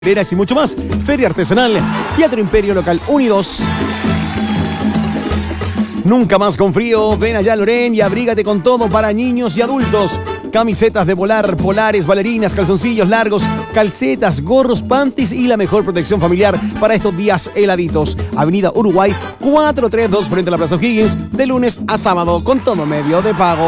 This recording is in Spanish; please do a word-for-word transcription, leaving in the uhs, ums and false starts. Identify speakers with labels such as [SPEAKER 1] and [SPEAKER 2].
[SPEAKER 1] Y mucho más. Feria Artesanal, Teatro Imperio Local uno y dos. Nunca más con frío. Ven allá, Loren, y abrígate con todo para niños y adultos. Camisetas de volar, polares, bailarinas, calzoncillos largos, calcetas, gorros, panties y la mejor protección familiar para estos días heladitos. Avenida Uruguay cuatrocientos treinta y dos frente a la Plaza O'Higgins, de lunes a sábado con todo medio de pago.